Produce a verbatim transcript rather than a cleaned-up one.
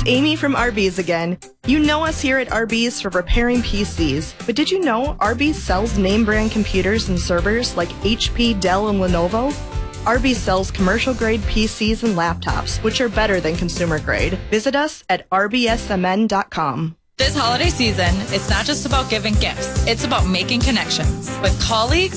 Amy from Arby's again. You know us here at Arby's for repairing P Cs, but did you know Arby's sells name brand computers and servers like H P, Dell, and Lenovo? Arby's sells commercial grade P Cs and laptops, which are better than consumer grade. Visit us at r b s m n dot com. This holiday season, it's not just about giving gifts. It's about making connections with colleagues,